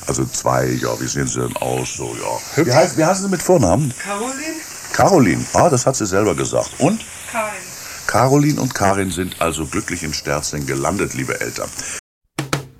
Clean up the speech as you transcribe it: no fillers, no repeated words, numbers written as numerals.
Also 2, ja, wie sehen sie denn aus? So, ja. Wie heißen sie mit Vornamen? Caroline? Caroline, das hat sie selber gesagt. Und? Karin. Caroline und Karin sind also glücklich in Sterzing gelandet, liebe Eltern.